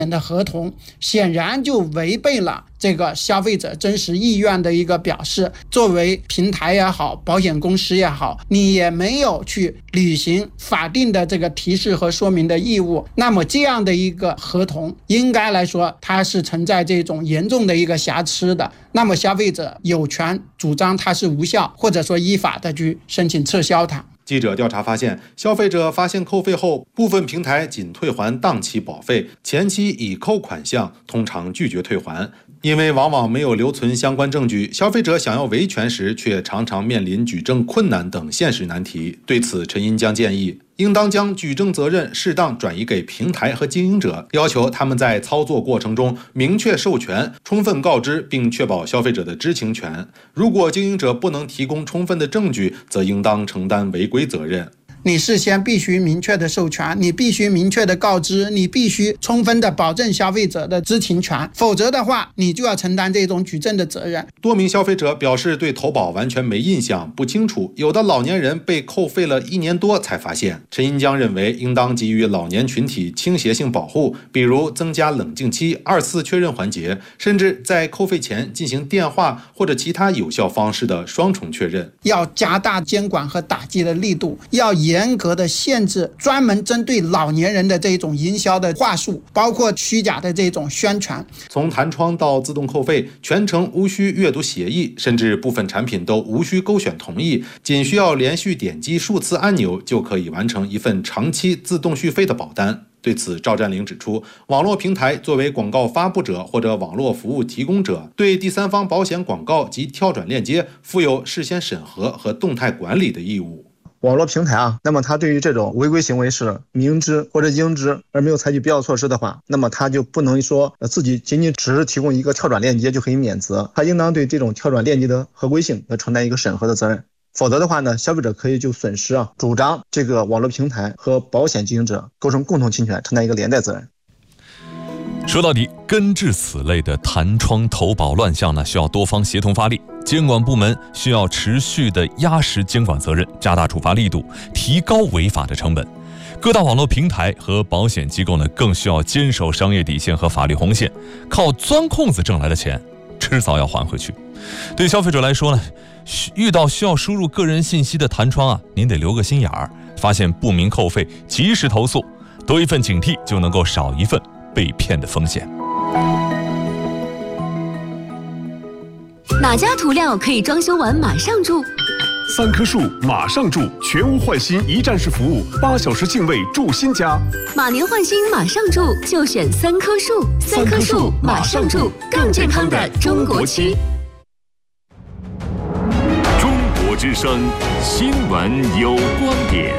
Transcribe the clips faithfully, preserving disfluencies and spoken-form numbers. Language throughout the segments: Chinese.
的合同，显然就违背了这个消费者真实意愿的一个表示。作为平台也好，保险公司也好，你也没有去履行法定的这个提示和说明的义务，那么这样的一个合同应该来说它是存在这种严重的一个瑕疵的，那么消费者有权主张它是无效，或者说依法的去申请撤销它。 记者调查发现，消费者发现扣费后，部分平台仅退还当期保费，前期已扣款项通常拒绝退还。因为往往没有留存相关证据，消费者想要维权时却常常面临举证困难等现实难题。对此，陈银江建议应当将举证责任适当转移给平台和经营者，要求他们在操作过程中明确授权，充分告知并确保消费者的知情权。如果经营者不能提供充分的证据，则应当承担违规责任。 你事先必须明确的授权，你必须明确的告知，你必须充分的保证消费者的知情权，否则的话你就要承担这种举证的责任。 多名消费者表示对投保完全没印象，不清楚，有的老年人被扣费了一年多才发现。陈银江认为应当给予老年群体倾斜性保护，比如增加冷静期、二次确认环节，甚至在扣费前进行电话或者其他有效方式的双重确认。 要加大监管和打击的力度，要严格的限制专门针对老年人的这种营销的话术，包括虚假的这种宣传。 从弹窗到自动扣费，全程无需阅读协议，甚至部分产品都无需勾选同意，仅需要连续点击数次按钮就可以完成一份长期自动续费的保单。对此，赵占领指出，网络平台作为广告发布者或者网络服务提供者，对第三方保险广告及跳转链接负有事先审核和动态管理的义务。 网络平台啊，那么它对于这种违规行为是明知或者应知而没有采取必要措施的话，那么它就不能说自己仅仅只是提供一个跳转链接就可以免责，它应当对这种跳转链接的合规性来承担一个审核的责任。否则的话呢，消费者可以就损失啊主张这个网络平台和保险经营者构成共同侵权，承担一个连带责任。 说到底，根治此类的弹窗投保乱象呢，需要多方协同发力。监管部门需要持续的压实监管责任，加大处罚力度，提高违法的成本。各大网络平台和保险机构呢，更需要坚守商业底线和法律红线，靠钻空子挣来的钱，迟早要还回去。对消费者来说呢，遇到需要输入个人信息的弹窗啊，您得留个心眼儿，发现不明扣费，及时投诉，多一份警惕，就能够少一份被骗的风险。 哪家涂料可以装修完马上住？ 三棵树马上住，全屋换新一站式服务，八小时净位住新家。 马年换新马上住，就选三棵树。三棵树马上住，更健康的中国区。 中国之声，新闻有观点。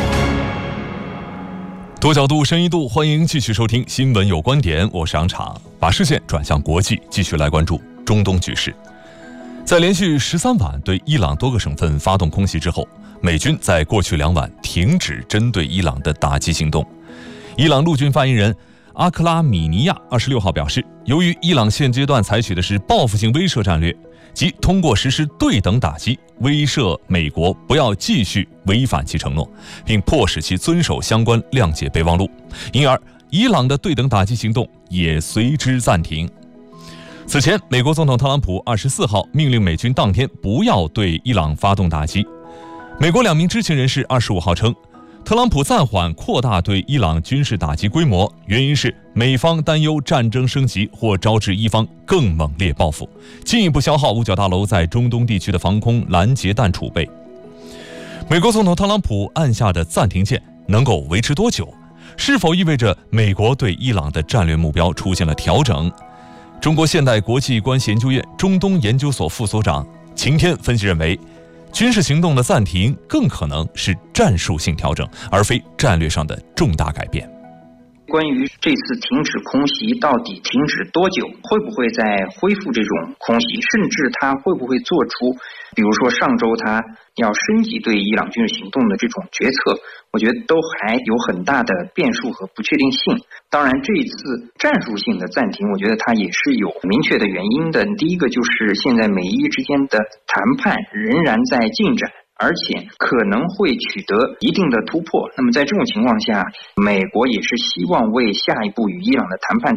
多角度、深一度，欢迎继续收听《新闻有观点》，我是杨昶，把视线转向国际，继续来关注中东局势。在连续十三晚对伊朗多个省份发动空袭之后，美军在过去两晚停止针对伊朗的打击行动。伊朗陆军发言人阿克拉米尼亚二十六号表示，由于伊朗现阶段采取的是报复性威慑战略，即通过实施对等打击威慑美国不要继续违反其承诺，并迫使其遵守相关谅解备忘录，因而伊朗的对等打击行动也随之暂停。此前，美国总统特朗普二十四号命令美军当天不要对伊朗发动打击。美国两名知情人士二十五号称，特朗普暂缓扩大对伊朗军事打击规模，原因是美方担忧战争升级或招致伊方更猛烈报复，进一步消耗五角大楼在中东地区的防空拦截弹储备。美国总统特朗普按下的暂停键能够维持多久？是否意味着美国对伊朗的战略目标出现了调整？中国现代国际关系研究院中东研究所副所长秦天分析认为，军事行动的暂停更可能是战术性调整，而非战略上的重大改变。 关于这次停止空袭到底停止多久，会不会再恢复这种空袭，甚至他会不会做出比如说上周他要升级对伊朗军事行动的这种决策，我觉得都还有很大的变数和不确定性。当然这一次战术性的暂停，我觉得它也是有明确的原因的。第一个就是现在美伊之间的谈判仍然在进展，而且可能会取得一定的突破。那么在这种情况下，美国也是希望为下一步与伊朗的谈判